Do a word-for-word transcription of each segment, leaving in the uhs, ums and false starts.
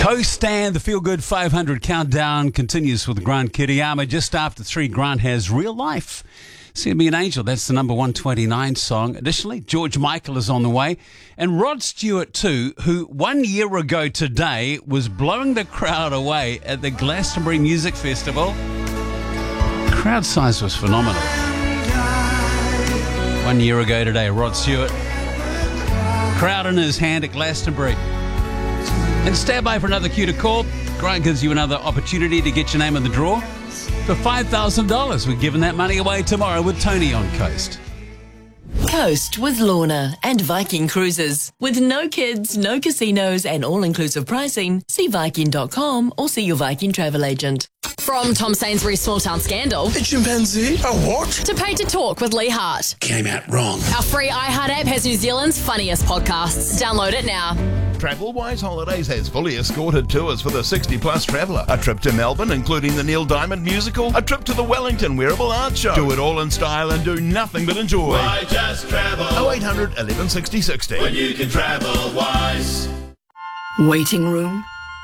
Coast and the Feel Good five hundred countdown continues with Grant Kiriyama. Just after three, Grant has Real Life. See Me an Angel, that's the number one twenty-nine song. Additionally, George Michael is on the way. And Rod Stewart too, who one year ago today was blowing the crowd away at the Glastonbury Music Festival. Crowd size was phenomenal. One year ago today, Rod Stewart. Crowd in his hand at Glastonbury. And stand by for another cue to call. Grant gives you another opportunity to get your name in the draw for five thousand dollars. We're giving that money away tomorrow with Tony on Coast. Coast with Lorna and Viking Cruises. With no kids, no casinos and all-inclusive pricing, see Viking dot com or see your Viking travel agent. From Tom Sainsbury's Small Town Scandal A chimpanzee? A what? to Pay to Talk with Lee Hart. Came out wrong. Our free iHeart app has New Zealand's funniest podcasts. Download it now. TravelWise Holidays has fully escorted tours for the sixty plus traveller. A trip to Melbourne, including the Neil Diamond musical. A trip to the Wellington Wearable Art Show. Do it all in style and do nothing but enjoy. Why just travel? oh eight hundred, eleven sixty, sixty. When you can travel wise. Waiting room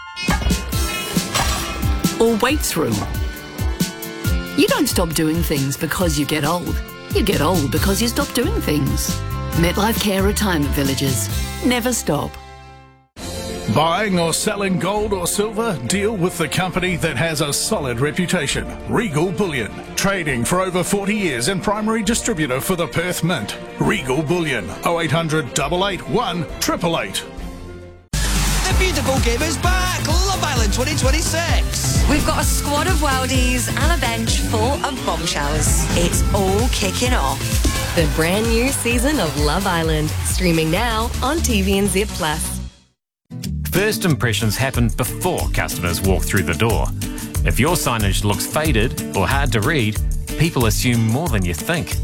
or waits room. You don't stop doing things because you get old. You get old because you stop doing things. MetLife Care Retirement Villages. Never stop. Buying or selling gold or silver? Deal with the company that has a solid reputation. Regal Bullion. Trading for over forty years and primary distributor for the Perth Mint. Regal Bullion. oh eight hundred, eight eight one, eight eight eight. The beautiful game is back! Love Island twenty twenty-six! We've got a squad of worldies and a bench full of bombshells. It's all kicking off. The brand new season of Love Island, streaming now on T V and Zip Plus. First impressions happen before customers walk through the door. If your signage looks faded or hard to read, people assume more than you think.